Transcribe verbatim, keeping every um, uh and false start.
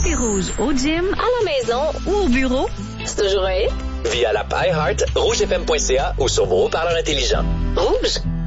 Tapis Rouge au gym, à la maison ou au bureau, c'est toujours un hit. Via l'app iHeart, rougefm point c a ou sur vos haut-parleurs intelligents. Rouge.